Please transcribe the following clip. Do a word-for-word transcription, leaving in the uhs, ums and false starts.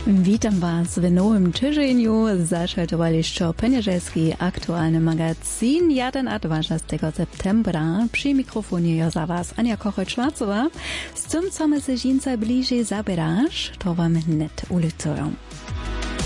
Witam Was w nowym tygodniu. Zašaltowaliście penieżerski aktualny magazyn jeden dwudziestego septembra. Przy mikrofonie ja za Was Ania Kochel-Schwarzowa. Z tym, co my się dziś bliżej zabierać, to Wam net ulicują.